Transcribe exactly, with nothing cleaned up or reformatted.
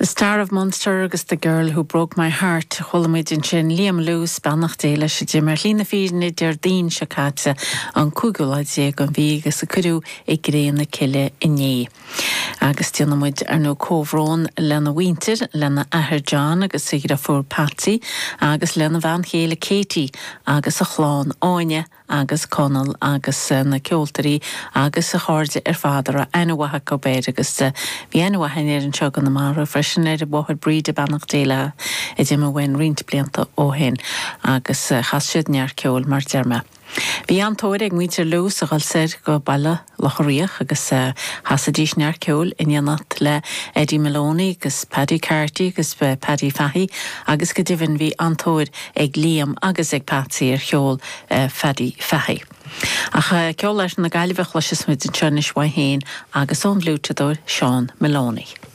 The Star of Munster agus The Girl Who Broke My Heart cholamid in sin Liam Lewis bannach déile sé dé mar lína fíne dear dín se cáte an cúgulaid éag an bhí agus a cúrú ag gréan na ciile inné. Agus tíanamid ar nó cóhrón lena winter, lena ahar John agus sigur a fór Patsy, agus lena van chéile Katie, agus a chlán áine, agus Conal, agus uh, na ceoltarí, agus a cháde ar fádar a enwacha go béir agus uh, bhí enwacha ar an teag an na mara freisin ar a bóthar bríd a bannach déile i d imime bhain rint blianta ó hen agus uh, chas siad near ceol mar derma. Bhí antóir ag muintir lús a gáil sir go baile locharíoch agus uh, hasadís near ceol in dhéanat le Eddie Maloney agus Paddy Carty agus uh, Paddy Fahey agus go dibhann bhí antóir ag Liam agus ag Patsy ar cheol uh, Paddy Fahey. Ach uh, ceol leis na gaiilbh leis is muid an tseannis wa héin agus ón bhlúteadóir Sean Maloney.